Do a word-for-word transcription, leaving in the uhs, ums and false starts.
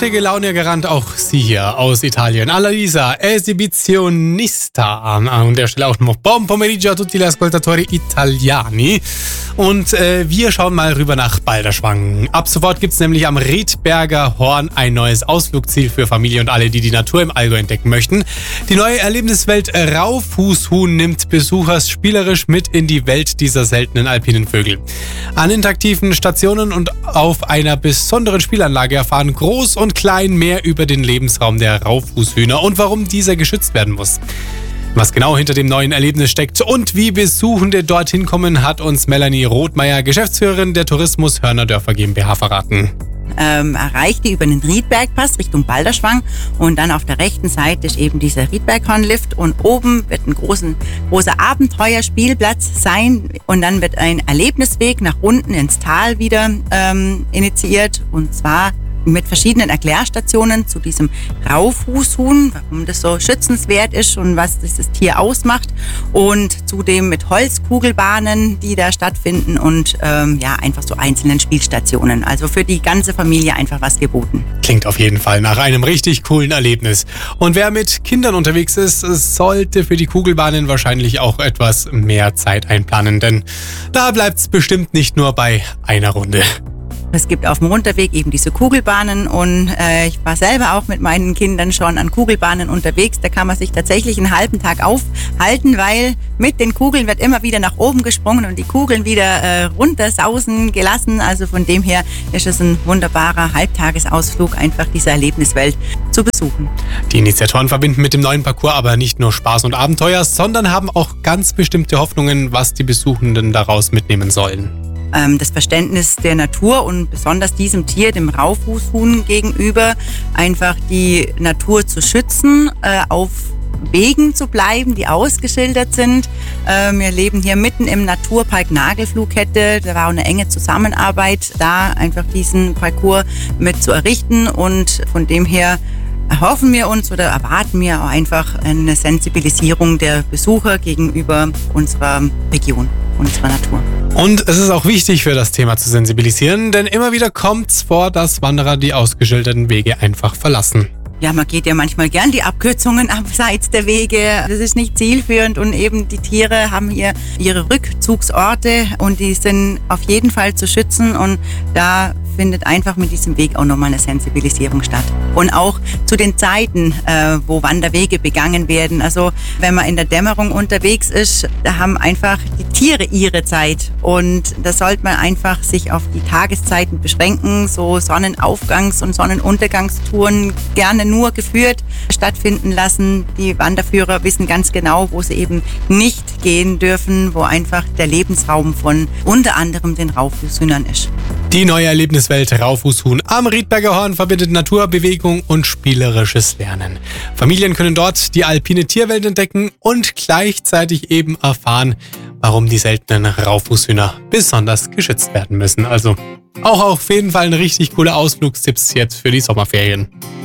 gute Laune gerannt, auch sie hier aus Italien. Annalisa Esibizionista. An der Stelle auch noch Buon pomeriggio a tutti gli ascoltatori italiani. Und äh, wir schauen mal rüber nach Balderschwang. Ab sofort gibt es nämlich am Riedberger Horn ein neues Ausflugsziel für Familie und alle, die die Natur im Allgäu entdecken möchten. Die neue Erlebniswelt Raufußhuhn nimmt Besuchers spielerisch mit in die Welt dieser seltenen alpinen Vögel. An interaktiven Stationen und auf einer besonderen Spielanlage erfahren Groß und Klein mehr über den Lebensraum der Raufußhühner und warum dieser geschützt werden muss. Was genau hinter dem neuen Erlebnis steckt und wie Besuchende dorthin kommen, hat uns Melanie Rothmeier, Geschäftsführerin der Tourismus Hörnerdörfer GmbH, verraten. Ähm, erreicht die über den Riedbergpass Richtung Balderschwang und dann auf der rechten Seite ist eben dieser Riedberghornlift und oben wird ein großen, großer Abenteuerspielplatz sein und dann wird ein Erlebnisweg nach unten ins Tal wieder ähm, initiiert und zwar mit verschiedenen Erklärstationen zu diesem Raufußhuhn, warum das so schützenswert ist und was dieses Tier ausmacht und zudem mit Holzkugelbahnen, die da stattfinden und ähm, ja einfach so einzelnen Spielstationen. Also für die ganze Familie einfach was geboten. Klingt auf jeden Fall nach einem richtig coolen Erlebnis. Und wer mit Kindern unterwegs ist, sollte für die Kugelbahnen wahrscheinlich auch etwas mehr Zeit einplanen, denn da bleibt es bestimmt nicht nur bei einer Runde. Es gibt auf dem Runterweg eben diese Kugelbahnen und äh, ich war selber auch mit meinen Kindern schon an Kugelbahnen unterwegs. Da kann man sich tatsächlich einen halben Tag aufhalten, weil mit den Kugeln wird immer wieder nach oben gesprungen und die Kugeln wieder äh, runtersausen gelassen. Also von dem her ist es ein wunderbarer Halbtagesausflug, einfach diese Erlebniswelt zu besuchen. Die Initiatoren verbinden mit dem neuen Parcours aber nicht nur Spaß und Abenteuer, sondern haben auch ganz bestimmte Hoffnungen, was die Besuchenden daraus mitnehmen sollen. Das Verständnis der Natur und besonders diesem Tier, dem Raufußhuhn gegenüber, einfach die Natur zu schützen, auf Wegen zu bleiben, die ausgeschildert sind. Wir leben hier mitten im Naturpark Nagelflughette. Da war auch eine enge Zusammenarbeit, da einfach diesen Parcours mit zu errichten und von dem her erhoffen wir uns oder erwarten wir auch einfach eine Sensibilisierung der Besucher gegenüber unserer Region, unserer Natur. Und es ist auch wichtig, für das Thema zu sensibilisieren, denn immer wieder kommt es vor, dass Wanderer die ausgeschilderten Wege einfach verlassen. Ja, man geht ja manchmal gern die Abkürzungen abseits der Wege. Das ist nicht zielführend und eben die Tiere haben hier ihre Rückzugsorte und die sind auf jeden Fall zu schützen und da findet einfach mit diesem Weg auch nochmal eine Sensibilisierung statt. Und auch zu den Zeiten, äh, wo Wanderwege begangen werden. Also wenn man in der Dämmerung unterwegs ist, da haben einfach die Tiere ihre Zeit. Und da sollte man einfach sich auf die Tageszeiten beschränken. So Sonnenaufgangs- und Sonnenuntergangstouren gerne nur geführt stattfinden lassen. Die Wanderführer wissen ganz genau, wo sie eben nicht gehen dürfen, wo einfach der Lebensraum von unter anderem den Raufußhühnern ist. Die neue Erlebniswelt Raufußhuhn am Riedberger Horn verbindet Natur, Bewegung und spielerisches Lernen. Familien können dort die alpine Tierwelt entdecken und gleichzeitig eben erfahren, warum die seltenen Raufußhühner besonders geschützt werden müssen. Also auch auf jeden Fall ein richtig cooler Ausflugstipps jetzt für die Sommerferien.